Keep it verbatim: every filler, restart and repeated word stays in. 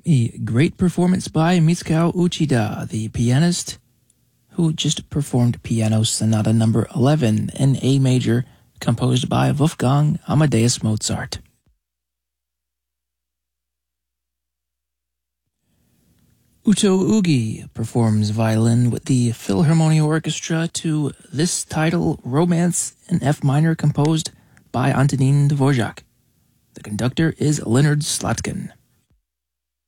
A great performance by Mitsuko Uchida, the pianist, who just performed Piano Sonata number eleven in A major, composed by Wolfgang Amadeus Mozart. Uto Ugi performs violin with the Philharmonia Orchestra to this title, Romance in F minor, composed by Antonin Dvorak. The conductor is Leonard Slatkin.